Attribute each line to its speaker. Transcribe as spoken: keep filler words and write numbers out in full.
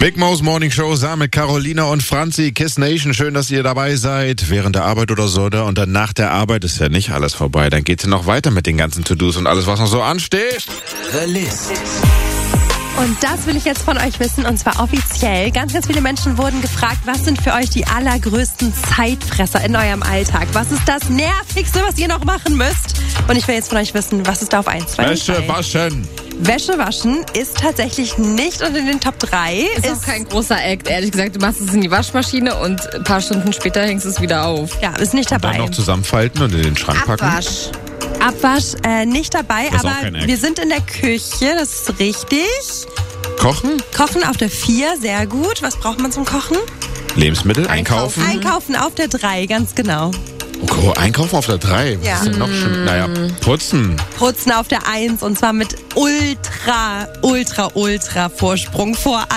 Speaker 1: Big Mo's Morning Show, zusammen mit Carolina und Franzi, Kiss Nation. Schön, dass ihr dabei seid, während der Arbeit oder so. Und dann nach der Arbeit ist ja nicht alles vorbei. Dann geht's ja noch weiter mit den ganzen To-Dos und alles, was noch so ansteht.
Speaker 2: The List.
Speaker 3: Und das will ich jetzt von euch wissen, und zwar offiziell. Ganz, ganz viele Menschen wurden gefragt, was sind für euch die allergrößten Zeitfresser in eurem Alltag? Was ist das Nervigste, was ihr noch machen müsst? Und ich will jetzt von euch wissen, was ist da auf eins, zwei,
Speaker 1: Wäsche
Speaker 3: drei?
Speaker 1: waschen.
Speaker 3: Wäsche waschen ist tatsächlich nicht unter den Top drei.
Speaker 4: Ist auch kein großer Act. Ehrlich gesagt, du machst es in die Waschmaschine und ein paar Stunden später hängst du es wieder auf.
Speaker 3: Ja, ist nicht
Speaker 1: Dann
Speaker 3: dabei.
Speaker 1: noch zusammenfalten und in den Schrank packen.
Speaker 4: Abwasch.
Speaker 3: Abwasch äh, nicht dabei,
Speaker 1: Das ist auch
Speaker 3: aber
Speaker 1: kein Act.
Speaker 3: wir sind in der Küche, das ist richtig.
Speaker 1: Kochen,
Speaker 3: Kochen auf der vier, sehr gut. Was braucht man zum Kochen?
Speaker 1: Lebensmittel, einkaufen.
Speaker 3: Einkaufen auf der drei, ganz genau.
Speaker 1: Oh, einkaufen auf der drei. Was
Speaker 3: Ja.
Speaker 1: ist denn noch schon? Naja, putzen.
Speaker 3: Putzen auf der eins, und zwar mit ultra, ultra, ultra Vorsprung vor